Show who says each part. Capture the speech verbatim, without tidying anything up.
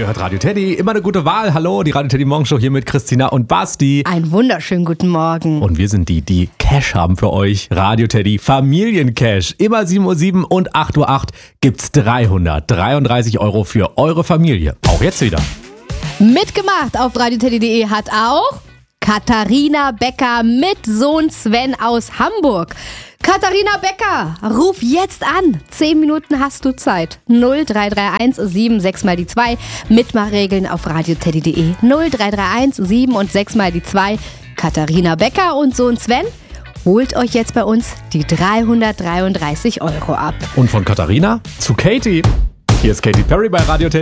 Speaker 1: hört Radio Teddy, immer eine gute Wahl. Hallo, die Radio Teddy Morgenshow hier mit Christina und Basti.
Speaker 2: Einen wunderschönen guten Morgen.
Speaker 1: Und wir sind die, die Cash haben für euch. Radio Teddy Familiencash. Immer sieben Uhr sieben und acht Uhr acht gibt's dreihundertdreiunddreißig Euro für eure Familie. Auch jetzt wieder.
Speaker 2: Mitgemacht auf radioteddy punkt de hat auch Katharina Becker mit Sohn Sven aus Hamburg. Katharina Becker, ruf jetzt an. Zehn Minuten hast du Zeit. null drei drei eins sieben sechs mal die zwei. Mitmachregeln auf radioteddy punkt de. null drei drei eins sieben und sechs mal die zwei. Katharina Becker und Sohn Sven, holt euch jetzt bei uns die dreihundertdreiunddreißig Euro ab.
Speaker 1: Und von Katharina zu Katie. Hier ist Katy Perry bei Radio Teddy.